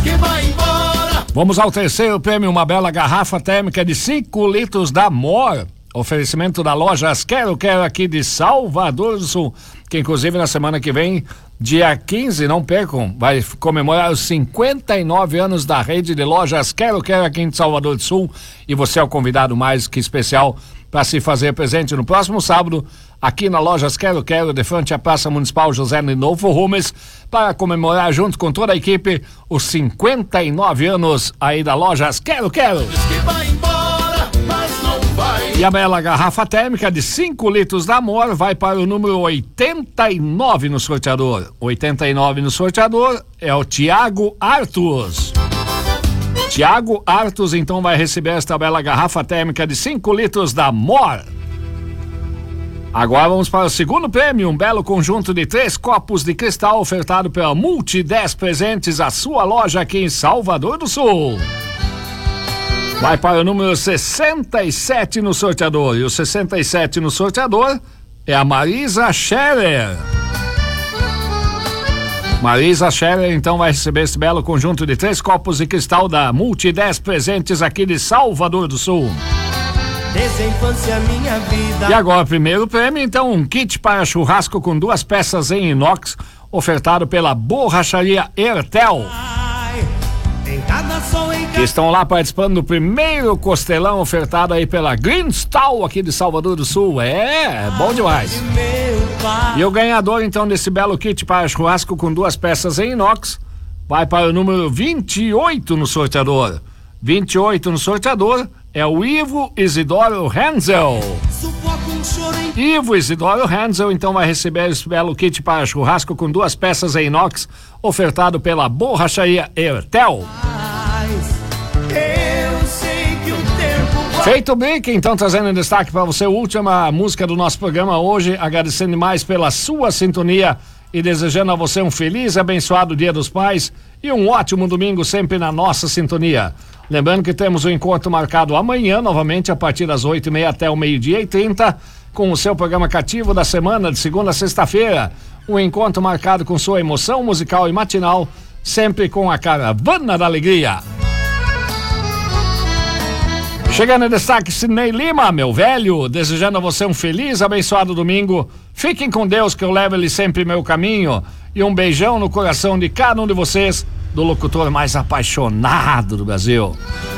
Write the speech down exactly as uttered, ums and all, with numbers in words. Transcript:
que vai embora. Vamos ao terceiro prêmio, uma bela garrafa térmica de cinco litros da Mor. Oferecimento da Lojas Quero Quero aqui de Salvador do Sul, que inclusive na semana que vem, dia quinze, não percam, vai comemorar os cinquenta e nove anos da rede de Lojas Quero Quero aqui em Salvador do Sul, e você é o convidado mais que especial para se fazer presente no próximo sábado aqui na Lojas Quero Quero, de frente à Praça Municipal José Linolfo Rumes, para comemorar junto com toda a equipe os cinquenta e nove anos aí da Lojas Quero Quero. Diz que vai embora, mas não vai. E a bela garrafa térmica de cinco litros da Amor vai para o número oitenta e nove no sorteador. oitenta e nove no sorteador é o Tiago Artus. Tiago Artus então vai receber esta bela garrafa térmica de cinco litros da Amor. Agora vamos para o segundo prêmio, um belo conjunto de três copos de cristal ofertado pela Multi dez Presentes, a sua loja aqui em Salvador do Sul. Vai para o número sessenta e sete no sorteador. E o sessenta e sete no sorteador é a Marisa Scherer. Marisa Scherer então vai receber esse belo conjunto de três copos de cristal da Multi dez Presentes aqui de Salvador do Sul. Desde a infância minha vida. E agora, primeiro prêmio, então, um kit para churrasco com duas peças em inox, ofertado pela Borracharia Ertel. Em cada som, em Que cada... estão lá participando do primeiro costelão ofertado aí pela Green Stall aqui de Salvador do Sul. É, é bom demais. E o ganhador então desse belo kit para churrasco com duas peças em inox vai para o número vinte e oito no sorteador. vinte e oito no sorteador é o Ivo Isidoro Hensel. Ivo Isidoro Hensel então vai receber esse belo kit para churrasco com duas peças em inox ofertado pela Borracharia Ertel. Eu sei que o tempo vai... Feito bem, que então trazendo em destaque para você a última música do nosso programa hoje, agradecendo demais pela sua sintonia e desejando a você um feliz e abençoado Dia dos Pais e um ótimo domingo sempre na nossa sintonia. Lembrando que temos um encontro marcado amanhã, novamente a partir das oito e meia até o meio-dia e trinta, com o seu programa cativo da semana, de segunda a sexta-feira. Um encontro marcado com sua emoção musical e matinal, sempre com a Caravana da Alegria. Chegando em destaque, Sidney Lima, meu velho, desejando a você um feliz, abençoado domingo. Fiquem com Deus, que eu levo ele sempre meu caminho. E um beijão no coração de cada um de vocês, do locutor mais apaixonado do Brasil.